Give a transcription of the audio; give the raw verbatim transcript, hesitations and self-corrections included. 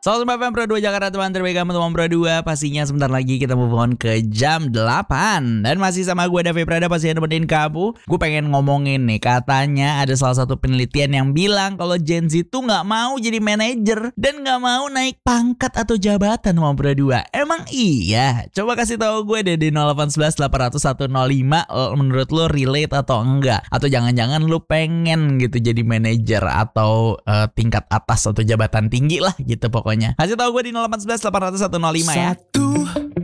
Selamat F M Pro dua Jakarta, teman terbaik kamu teman Pro dua. Pastinya sebentar lagi kita move on ke jam delapan. Dan masih sama gue Davi Prada, pastinya nemenin kamu. Gue pengen ngomongin nih, katanya ada salah satu penelitian yang bilang kalau Gen Z tuh gak mau jadi manajer dan gak mau naik pangkat atau jabatan teman Pro dua. Emang iya? Coba kasih tahu gue deh di nol delapan satu satu delapan nol nol satu nol lima. Menurut lo relate atau enggak? Atau jangan-jangan lo pengen gitu jadi manajer atau uh, tingkat atas atau jabatan tinggi lah gitu pokoknya. Kasih tahu gue di nol delapan satu satu delapan nol nol satu nol lima ya. Satu